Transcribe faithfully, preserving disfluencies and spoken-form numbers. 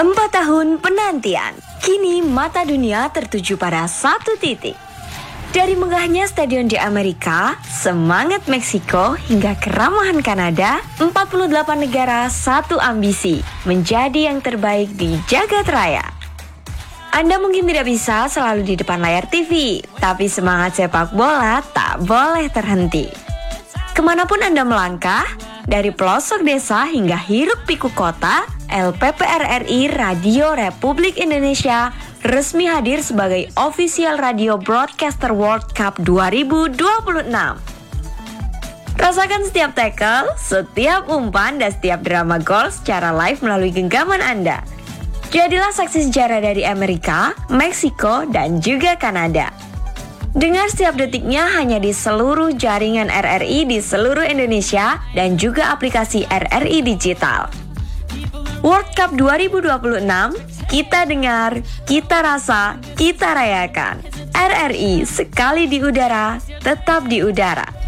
Empat tahun penantian, kini mata dunia tertuju pada satu titik. Dari megahnya stadion di Amerika, semangat Meksiko, hingga keramahan Kanada, empat puluh delapan negara satu ambisi, menjadi yang terbaik di jagat raya. Anda mungkin tidak bisa selalu di depan layar T V, tapi semangat sepak bola tak boleh terhenti. Kemanapun Anda melangkah, dari pelosok desa hingga hiruk pikuk kota, L P P R R I Radio Republik Indonesia resmi hadir sebagai official radio broadcaster World Cup dua ribu dua puluh enam. Rasakan setiap tackle, setiap umpan, dan setiap drama gol secara live melalui genggaman Anda. Jadilah saksi sejarah dari Amerika, Meksiko, dan juga Kanada. Dengar setiap detiknya hanya di seluruh jaringan R R I di seluruh Indonesia dan juga aplikasi R R I Digital. World Cup dua ribu dua puluh enam, kita dengar, kita rasa, kita rayakan. R R I sekali di udara, tetap di udara.